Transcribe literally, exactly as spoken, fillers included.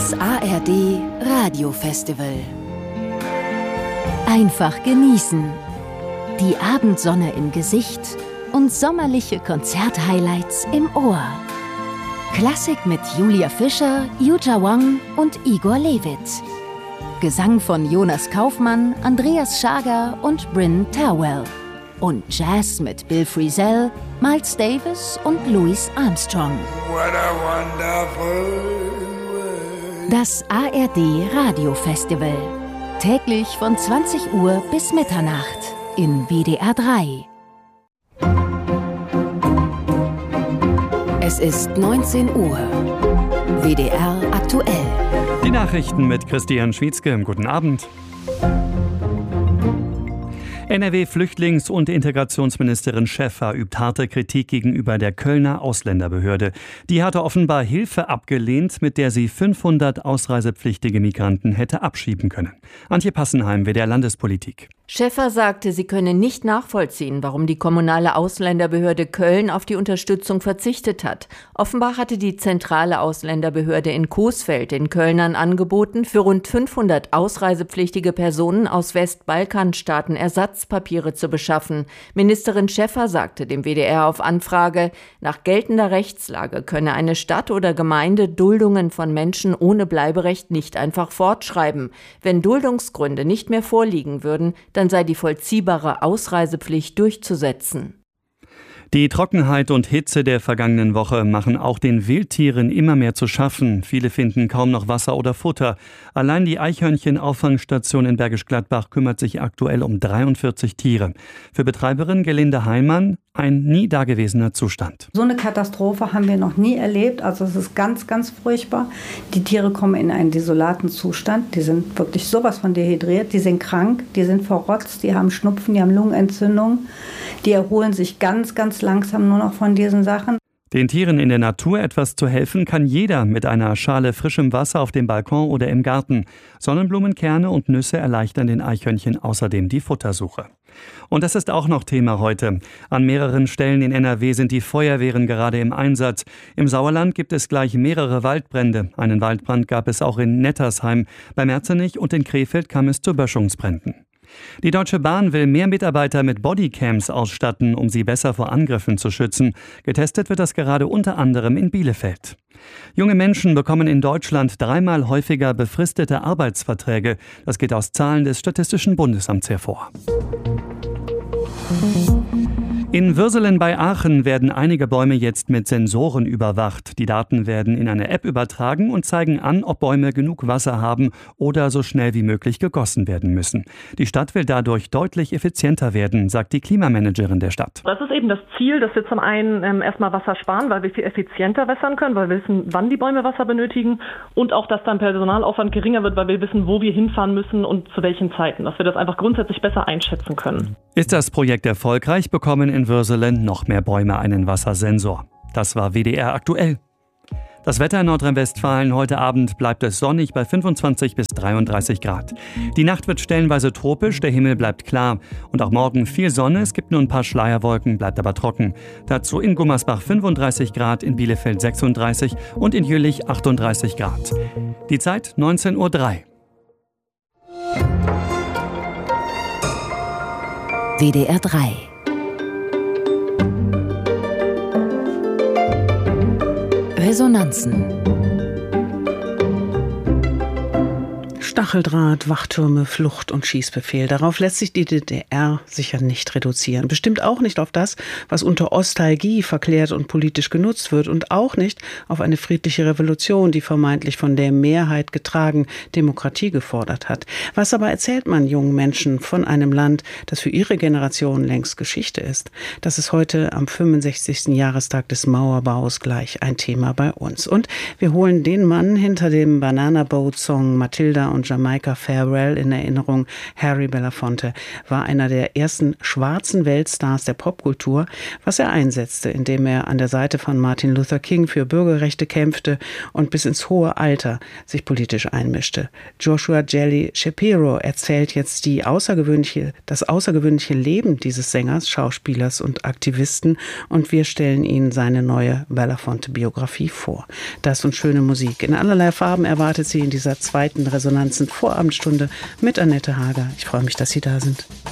Das A R D Radiofestival. Einfach genießen. Die Abendsonne im Gesicht und sommerliche Konzerthighlights im Ohr. Klassik mit Julia Fischer, Yuja Wang und Igor Levit. Gesang von Jonas Kaufmann, Andreas Schager und Bryn Terwell. Und Jazz mit Bill Frisell, Miles Davis und Louis Armstrong. What a wonderful world. Das A R D Radiofestival. Täglich von zwanzig Uhr bis Mitternacht in W D R drei. Es ist neunzehn Uhr. W D R aktuell. Die Nachrichten mit Christian Schwietzke. Guten Abend. N R W-Flüchtlings- und Integrationsministerin Schäfer übt harte Kritik gegenüber der Kölner Ausländerbehörde. Die hatte offenbar Hilfe abgelehnt, mit der sie fünfhundert ausreisepflichtige Migranten hätte abschieben können. Antje Passenheim, W D R Landespolitik. Schäfer sagte, sie könne nicht nachvollziehen, warum die kommunale Ausländerbehörde Köln auf die Unterstützung verzichtet hat. Offenbar hatte die zentrale Ausländerbehörde in Coesfeld den Kölnern angeboten, für rund fünfhundert ausreisepflichtige Personen aus Westbalkanstaaten Ersatzpapiere zu beschaffen. Ministerin Schäfer sagte dem W D R auf Anfrage, nach geltender Rechtslage könne eine Stadt oder Gemeinde Duldungen von Menschen ohne Bleiberecht nicht einfach fortschreiben. Wenn Duldungsgründe nicht mehr vorliegen würden, dann sei die vollziehbare Ausreisepflicht durchzusetzen. Die Trockenheit und Hitze der vergangenen Woche machen auch den Wildtieren immer mehr zu schaffen. Viele finden kaum noch Wasser oder Futter. Allein die Eichhörnchen-Auffangstation in Bergisch Gladbach kümmert sich aktuell um dreiundvierzig Tiere. Für Betreiberin Gelinde Heimann ein nie dagewesener Zustand. So eine Katastrophe haben wir noch nie erlebt. Also es ist ganz, ganz furchtbar. Die Tiere kommen in einen desolaten Zustand. Die sind wirklich sowas von dehydriert. Die sind krank, die sind verrotzt, die haben Schnupfen, die haben Lungenentzündung. Die erholen sich ganz, ganz langsam nur noch von diesen Sachen. Den Tieren in der Natur etwas zu helfen, kann jeder mit einer Schale frischem Wasser auf dem Balkon oder im Garten. Sonnenblumenkerne und Nüsse erleichtern den Eichhörnchen außerdem die Futtersuche. Und das ist auch noch Thema heute. An mehreren Stellen in N R W sind die Feuerwehren gerade im Einsatz. Im Sauerland gibt es gleich mehrere Waldbrände. Einen Waldbrand gab es auch in Nettersheim. Bei Merzenich und in Krefeld kam es zu Böschungsbränden. Die Deutsche Bahn will mehr Mitarbeiter mit Bodycams ausstatten, um sie besser vor Angriffen zu schützen. Getestet wird das gerade unter anderem in Bielefeld. Junge Menschen bekommen in Deutschland dreimal häufiger befristete Arbeitsverträge. Das geht aus Zahlen des Statistischen Bundesamts hervor. In Würselen bei Aachen werden einige Bäume jetzt mit Sensoren überwacht. Die Daten werden in eine App übertragen und zeigen an, ob Bäume genug Wasser haben oder so schnell wie möglich gegossen werden müssen. Die Stadt will dadurch deutlich effizienter werden, sagt die Klimamanagerin der Stadt. Das ist eben das Ziel, dass wir zum einen ähm, erstmal Wasser sparen, weil wir viel effizienter wässern können, weil wir wissen, wann die Bäume Wasser benötigen, und auch, dass dann Personalaufwand geringer wird, weil wir wissen, wo wir hinfahren müssen und zu welchen Zeiten, dass wir das einfach grundsätzlich besser einschätzen können. Ist das Projekt erfolgreich, bekommen in Würselen noch mehr Bäume einen Wassersensor. Das war W D R aktuell. Das Wetter in Nordrhein-Westfalen: Heute Abend bleibt es sonnig bei fünfundzwanzig bis dreiunddreißig Grad. Die Nacht wird stellenweise tropisch, der Himmel bleibt klar. Und auch morgen viel Sonne, es gibt nur ein paar Schleierwolken, bleibt aber trocken. Dazu in Gummersbach fünfunddreißig Grad, in Bielefeld sechsunddreißig und in Jülich achtunddreißig Grad. Die Zeit neunzehn Uhr drei. W D R drei. Resonanzen. Stacheldraht, Wachtürme, Flucht und Schießbefehl. Darauf lässt sich die D D R sicher nicht reduzieren. Bestimmt auch nicht auf das, was unter Ostalgie verklärt und politisch genutzt wird, und auch nicht auf eine friedliche Revolution, die vermeintlich von der Mehrheit getragen Demokratie gefordert hat. Was aber erzählt man jungen Menschen von einem Land, das für ihre Generation längst Geschichte ist? Das ist heute am fünfundsechzigsten Jahrestag des Mauerbaus gleich ein Thema bei uns. Und wir holen den Mann hinter dem Banana Boat Song Matilda und Jamaica Farewell in Erinnerung. Harry Belafonte war einer der ersten schwarzen Weltstars der Popkultur, was er einsetzte, indem er an der Seite von Martin Luther King für Bürgerrechte kämpfte und bis ins hohe Alter sich politisch einmischte. Joshua Jelly Shapiro erzählt jetzt die außergewöhnliche, das außergewöhnliche Leben dieses Sängers, Schauspielers und Aktivisten, und wir stellen Ihnen seine neue Belafonte-Biografie vor. Das und schöne Musik in allerlei Farben erwartet Sie in dieser zweiten Resonanzen-Vorabendstunde mit Annette Hager. Ich freue mich, dass Sie da sind.